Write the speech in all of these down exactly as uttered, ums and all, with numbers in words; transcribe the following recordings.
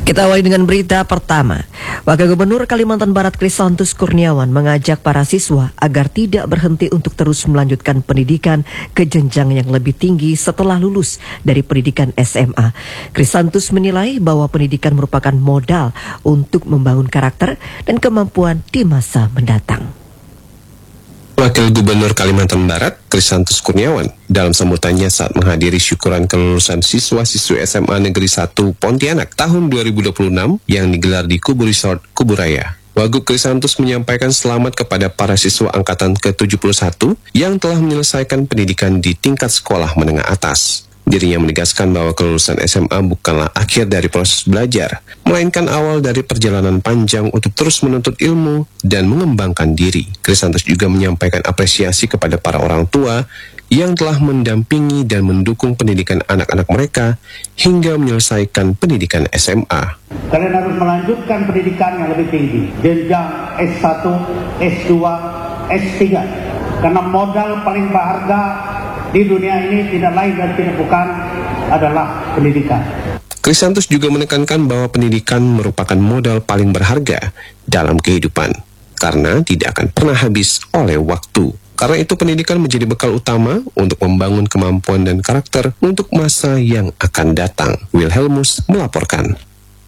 Kita awali dengan berita pertama. Wakil Gubernur Kalimantan Barat Krisantus Kurniawan mengajak para siswa agar tidak berhenti untuk terus melanjutkan pendidikan ke jenjang yang lebih tinggi setelah lulus dari pendidikan S M A. Krisantus menilai bahwa pendidikan merupakan modal untuk membangun karakter dan kemampuan di masa mendatang. Wakil Gubernur Kalimantan Barat, Krisantus Kurniawan, dalam sambutannya saat menghadiri syukuran kelulusan siswa-siswi S M A Negeri satu Pontianak tahun dua ribu dua puluh enam yang digelar di Kubu Resort Kuburaya. Wagub Krisantus menyampaikan selamat kepada para siswa angkatan ke tujuh puluh satu yang telah menyelesaikan pendidikan di tingkat sekolah menengah atas. Dirinya menegaskan bahwa kelulusan S M A bukanlah akhir dari proses belajar, melainkan awal dari perjalanan panjang untuk terus menuntut ilmu dan mengembangkan diri. Krisantus juga menyampaikan apresiasi kepada para orang tua yang telah mendampingi dan mendukung pendidikan anak-anak mereka hingga menyelesaikan pendidikan S M A. Kalian harus melanjutkan pendidikan yang lebih tinggi, jenjang S satu, S dua, S tiga, karena modal paling berharga di dunia ini tidak lain dan tidak bukan adalah pendidikan. Krisantus juga menekankan bahwa pendidikan merupakan modal paling berharga dalam kehidupan, karena tidak akan pernah habis oleh waktu. Karena itu pendidikan menjadi bekal utama untuk membangun kemampuan dan karakter untuk masa yang akan datang. Wilhelmus melaporkan.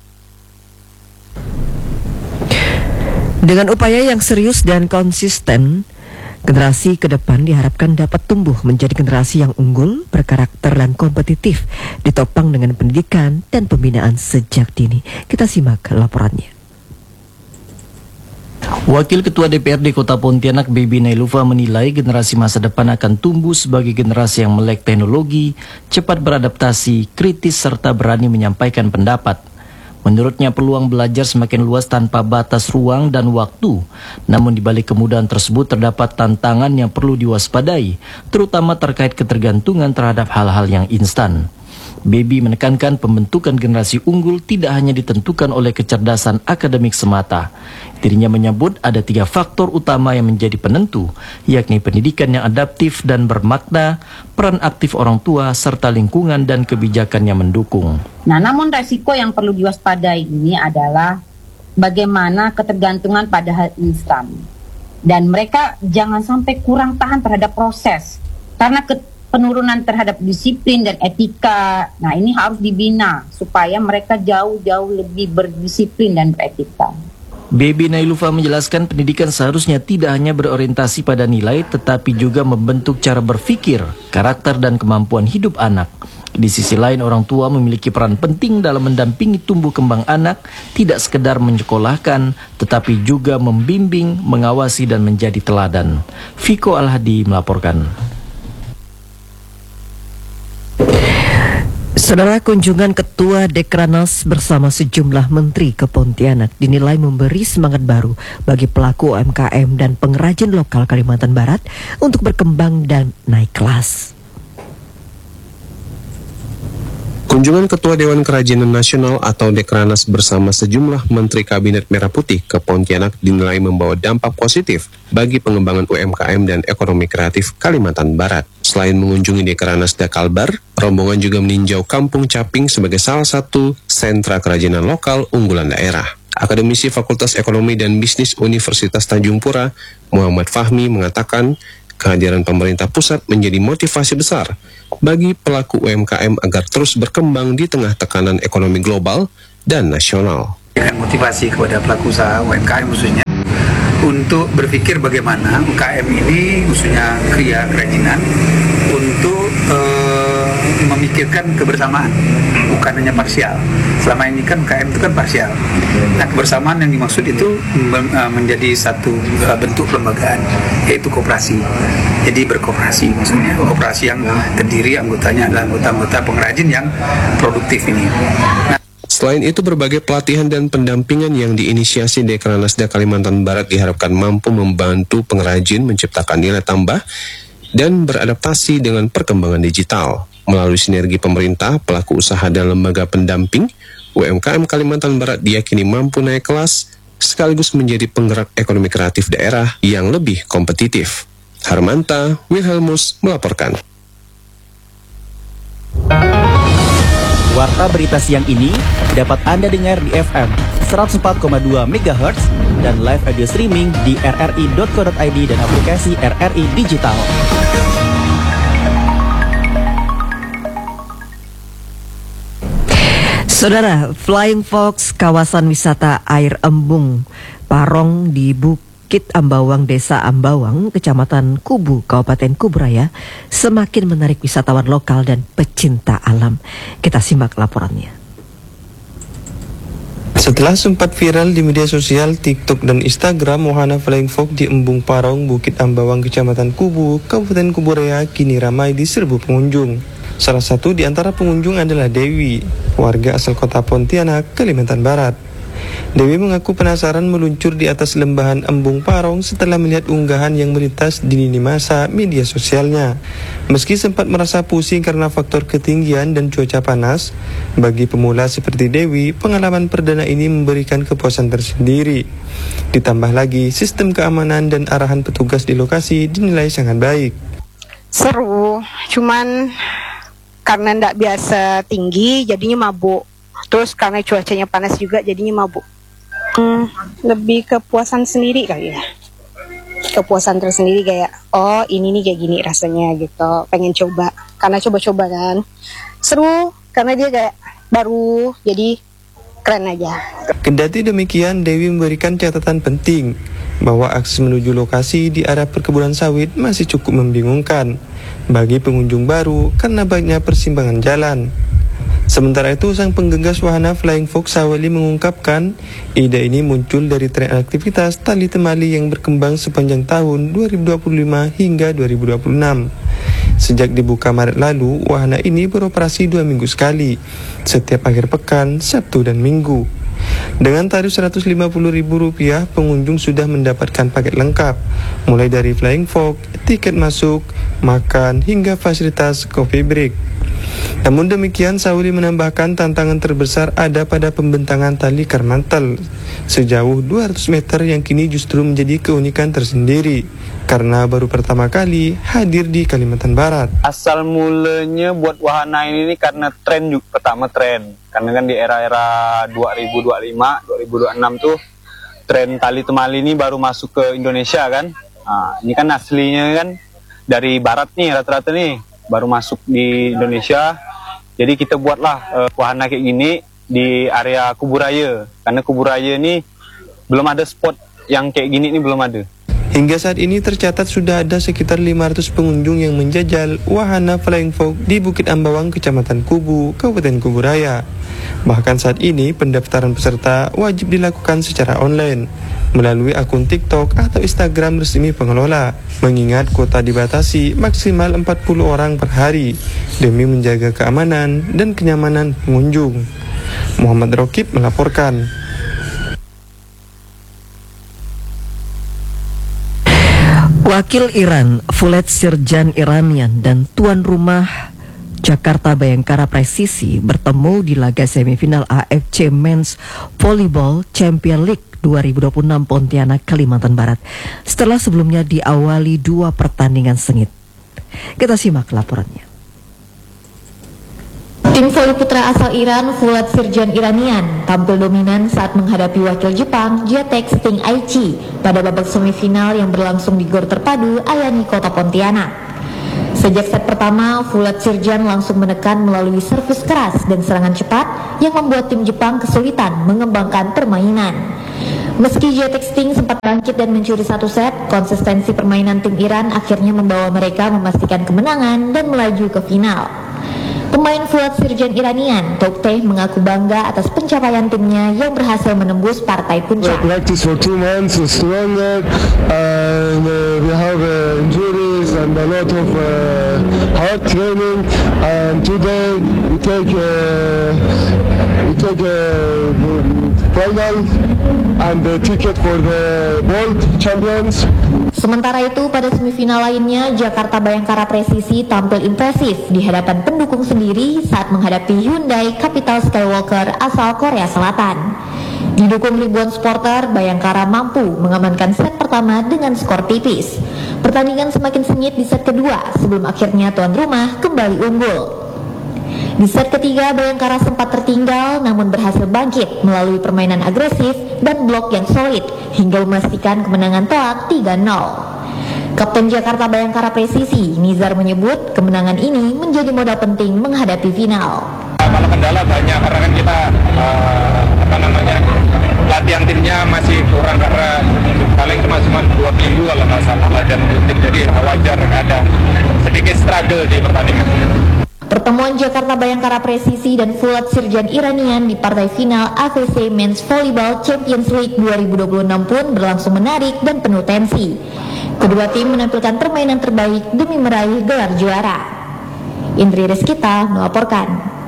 Dengan upaya yang serius dan konsisten, generasi ke depan diharapkan dapat tumbuh menjadi generasi yang unggul, berkarakter dan kompetitif, ditopang dengan pendidikan dan pembinaan sejak dini. Kita simak laporannya. Wakil Ketua D P R D Kota Pontianak, Baby Nailufa, menilai generasi masa depan akan tumbuh sebagai generasi yang melek teknologi, cepat beradaptasi, kritis serta berani menyampaikan pendapat. Menurutnya peluang belajar semakin luas tanpa batas ruang dan waktu. Namun di balik kemudahan tersebut terdapat tantangan yang perlu diwaspadai, terutama terkait ketergantungan terhadap hal-hal yang instan. Baby menekankan pembentukan generasi unggul tidak hanya ditentukan oleh kecerdasan akademik semata. Dirinya menyebut ada tiga faktor utama yang menjadi penentu, yakni pendidikan yang adaptif dan bermakna, peran aktif orang tua, serta lingkungan dan kebijakan yang mendukung. Nah, namun resiko yang perlu diwaspadai ini adalah bagaimana ketergantungan pada hal instan. Dan mereka jangan sampai kurang tahan terhadap proses. Karena ke penurunan terhadap disiplin dan etika, nah ini harus dibina supaya mereka jauh-jauh lebih berdisiplin dan beretika. Baby Nailufa menjelaskan pendidikan seharusnya tidak hanya berorientasi pada nilai, tetapi juga membentuk cara berpikir, karakter dan kemampuan hidup anak. Di sisi lain, orang tua memiliki peran penting dalam mendampingi tumbuh kembang anak, tidak sekedar menyekolahkan, tetapi juga membimbing, mengawasi dan menjadi teladan. Viko Al-Hadi melaporkan. Saudara, kunjungan Ketua Dekranasda bersama sejumlah menteri ke Pontianak dinilai memberi semangat baru bagi pelaku U M K M dan pengrajin lokal Kalimantan Barat untuk berkembang dan naik kelas. Kunjungan Ketua Dewan Kerajinan Nasional atau Dekranasda bersama sejumlah Menteri Kabinet Merah Putih ke Pontianak dinilai membawa dampak positif bagi pengembangan U M K M dan ekonomi kreatif Kalimantan Barat. Selain mengunjungi Dekranasda Kalbar, rombongan juga meninjau Kampung Caping sebagai salah satu sentra kerajinan lokal unggulan daerah. Akademisi Fakultas Ekonomi dan Bisnis Universitas Tanjung Pura, Muhammad Fahmi, mengatakan kehadiran pemerintah pusat menjadi motivasi besar bagi pelaku U M K M agar terus berkembang di tengah tekanan ekonomi global dan nasional. Dengan motivasi kepada pelaku usaha U M K M khususnya untuk berpikir bagaimana U K M ini khususnya kriya kerajinan untuk uh, memikirkan kebersamaan, bukan hanya parsial. Selama ini kan U K M itu kan parsial. Nah, kebersamaan yang dimaksud itu uh, menjadi satu uh, bentuk lembagaan, yaitu koperasi. Jadi berkooperasi maksudnya, kooperasi yang terdiri anggotanya adalah anggota-anggota pengrajin yang produktif ini. Nah, selain itu, berbagai pelatihan dan pendampingan yang diinisiasi Dekranasda Kalimantan Barat diharapkan mampu membantu pengrajin menciptakan nilai tambah dan beradaptasi dengan perkembangan digital. Melalui sinergi pemerintah, pelaku usaha dan lembaga pendamping, U M K M Kalimantan Barat diyakini mampu naik kelas sekaligus menjadi penggerak ekonomi kreatif daerah yang lebih kompetitif. Harmanta Wilhelmus melaporkan. Warta Berita Siang ini dapat Anda dengar di F M seratus empat koma dua megahertz dan live audio streaming di r r i dot co dot i d dan aplikasi R R I Digital. Saudara, Flying Fox kawasan wisata air embung Parong di Bukit Ambawang, Desa Ambawang, Kecamatan Kubu, Kabupaten Kuburaya, semakin menarik wisatawan lokal dan pecinta alam. Kita simak laporannya. Setelah sempat viral di media sosial, TikTok dan Instagram, wahana Flying Fox di Embung Parong, Bukit Ambawang, Kecamatan Kubu, Kabupaten Kuburaya kini ramai diserbu pengunjung. Salah satu di antara pengunjung adalah Dewi, warga asal kota Pontianak, Kalimantan Barat. Dewi mengaku penasaran meluncur di atas lembahan Embung Parong setelah melihat unggahan yang melintas di lini masa media sosialnya. Meski sempat merasa pusing karena faktor ketinggian dan cuaca panas, bagi pemula seperti Dewi, pengalaman perdana ini memberikan kepuasan tersendiri. Ditambah lagi, sistem keamanan dan arahan petugas di lokasi dinilai sangat baik. Seru, cuman karena ndak biasa tinggi jadinya mabuk. Terus karena cuacanya panas juga jadinya mabuk. Hmm, lebih kepuasan sendiri kali ya. Kepuasan tersendiri kayak, oh ini nih kayak gini rasanya gitu. Pengen coba, karena coba-coba kan. Seru, karena dia kayak baru, jadi keren aja. Kendati demikian, Dewi memberikan catatan penting bahwa akses menuju lokasi di arah perkebunan sawit masih cukup membingungkan bagi pengunjung baru karena banyaknya persimpangan jalan. Sementara itu, sang penggagas wahana Flying Fox Sawali mengungkapkan ide ini muncul dari tren aktivitas tali temali yang berkembang sepanjang tahun dua ribu dua puluh lima hingga dua ribu dua puluh enam. Sejak dibuka Maret lalu, wahana ini beroperasi dua minggu sekali, setiap akhir pekan, Sabtu dan Minggu. Dengan tarif seratus lima puluh ribu rupiah, pengunjung sudah mendapatkan paket lengkap, mulai dari Flying Fox, tiket masuk, makan, hingga fasilitas coffee break. Namun demikian, Sauli menambahkan tantangan terbesar ada pada pembentangan tali karmantel sejauh dua ratus meter yang kini justru menjadi keunikan tersendiri karena baru pertama kali hadir di Kalimantan Barat. Asal mulanya buat wahana ini nih karena tren juga, pertama tren. Karena kan di era-era dua ribu dua puluh lima, dua ribu dua puluh enam tuh tren tali temali ini baru masuk ke Indonesia kan. Nah, ini kan aslinya kan dari barat nih rata-rata nih, baru masuk di Indonesia. Jadi kita buatlah uh, wahana kayak gini di area Kuburaya. Karena Kuburaya ini belum ada spot yang kayak gini ini belum ada. Hingga saat ini tercatat sudah ada sekitar lima ratus pengunjung yang menjajal wahana Flying Fox di Bukit Ambawang, Kecamatan Kubu, Kabupaten Kuburaya. Bahkan saat ini pendaftaran peserta wajib dilakukan secara online melalui akun TikTok atau Instagram resmi pengelola, mengingat kuota dibatasi maksimal empat puluh orang per hari demi menjaga keamanan dan kenyamanan pengunjung. Muhammad Rokib melaporkan. Wakil Iran, Fulet Sirjan Iranian dan tuan rumah Jakarta Bayangkara Presisi bertemu di laga semifinal A F C Men's Volleyball Champion League dua ribu dua puluh enam Pontianak, Kalimantan Barat setelah sebelumnya diawali dua pertandingan sengit. Kita simak laporannya. Tim voli putra asal Iran, Fulet Sirjan Iranian, tampil dominan saat menghadapi wakil Jepang, Jetek Sting Aichi, pada babak semifinal yang berlangsung di Gor Terpadu Ayani, Kota Pontianak. Sejak set pertama, Fulet Sirjan langsung menekan melalui servis keras dan serangan cepat yang membuat tim Jepang kesulitan mengembangkan permainan. Meski Jetek Sting sempat bangkit dan mencuri satu set, konsistensi permainan tim Iran akhirnya membawa mereka memastikan kemenangan dan melaju ke final. Pemain Fulet Sirjan Iranian, Tokteh, mengaku bangga atas pencapaian timnya yang berhasil menembus partai puncak. We practice for two months, stronger, and uh, we have uh, injuries and a lot of uh, hard training. And today we take uh, we take a final and the ticket for the World Champions. Sementara itu, pada semifinal lainnya, Jakarta Bayangkara Presisi tampil impresif di hadapan pendukung sendiri saat menghadapi Hyundai Capital Skywalker asal Korea Selatan. Didukung ribuan supporter, Bayangkara mampu mengamankan set pertama dengan skor tipis. Pertandingan semakin sengit di set kedua sebelum akhirnya tuan rumah kembali unggul. Di set ketiga, Bayangkara sempat tertinggal namun berhasil bangkit melalui permainan agresif dan blok yang solid hingga memastikan kemenangan telak tiga nol. Kapten Jakarta Bayangkara Presisi, Nizar menyebut kemenangan ini menjadi modal penting menghadapi final. Kalau kendala banyak karena kan kita uh, apa namanya latihan timnya masih kurang karena paling cuma cuma dua minggu kalau nggak salah latihan tim, jadi wajar ada sedikit struggle di pertandingan. Pertemuan Jakarta Bayangkara Presisi dan Fulat Sirjan Iranian di partai final A V C Men's Volleyball Champions League dua ribu dua puluh enam pun berlangsung menarik dan penuh tensi. Kedua tim menampilkan permainan terbaik demi meraih gelar juara. Indri Rizkita melaporkan.